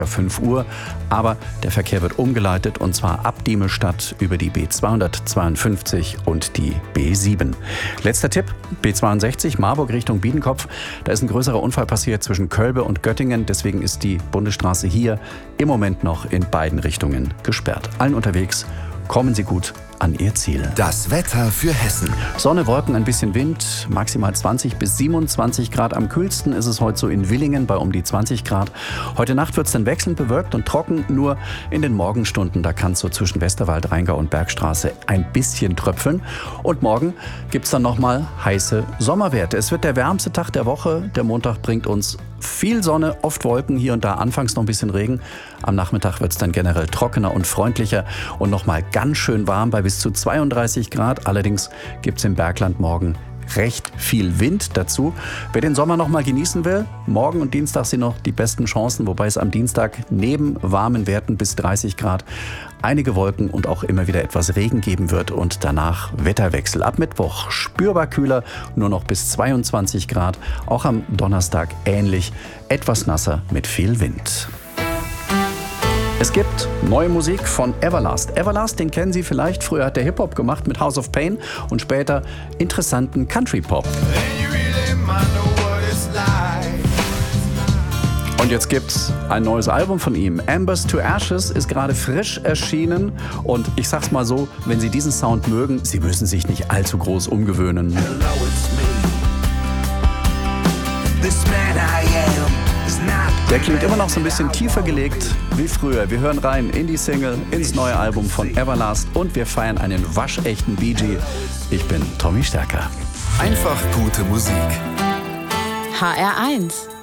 5 Uhr, aber der Verkehr wird umgeleitet und zwar ab Diemelsstadt über die B252 und die B7. Letzter Tipp, B62 Marburg Richtung Biedenkopf. Da ist ein größerer Unfall passiert zwischen Kölbe und Göttingen, deswegen ist die Bundesstraße hier im Moment noch in beiden Richtungen gesperrt. Allen unterwegs, kommen Sie gut an Ihr Ziel. Das Wetter für Hessen. Sonne, Wolken, ein bisschen Wind, maximal 20 bis 27 Grad. Am kühlsten ist es heute so in Villingen bei um die 20 Grad. Heute Nacht wird es dann wechselnd bewölkt und trocken. Nur in den Morgenstunden, da kann es so zwischen Westerwald, Rheingau und Bergstraße ein bisschen tröpfeln. Und morgen gibt es dann nochmal heiße Sommerwerte. Es wird der wärmste Tag der Woche. Der Montag bringt uns viel Sonne, oft Wolken, hier und da anfangs noch ein bisschen Regen. Am Nachmittag wird es dann generell trockener und freundlicher und nochmal ganz schön warm bei bis zu 32 Grad. Allerdings gibt es im Bergland morgen recht viel Wind dazu. Wer den Sommer noch mal genießen will, morgen und Dienstag sind noch die besten Chancen, wobei es am Dienstag neben warmen Werten bis 30 Grad einige Wolken und auch immer wieder etwas Regen geben wird und danach Wetterwechsel. Ab Mittwoch spürbar kühler, nur noch bis 22 Grad. Auch am Donnerstag ähnlich, etwas nasser mit viel Wind. Es gibt neue Musik von Everlast. Everlast, den kennen Sie vielleicht. Früher hat er Hip-Hop gemacht mit House of Pain und später interessanten Country-Pop. Und jetzt gibt's ein neues Album von ihm. Embers to Ashes ist gerade frisch erschienen. Und ich sag's mal so, wenn Sie diesen Sound mögen, Sie müssen sich nicht allzu groß umgewöhnen. Hello, it's me. This man I am. Der klingt immer noch so ein bisschen tiefer gelegt wie früher. Wir hören rein in die Single, ins neue Album von Everlast und wir feiern einen waschechten Bee Gee. Ich bin Tommy Stärker. Einfach gute Musik. HR1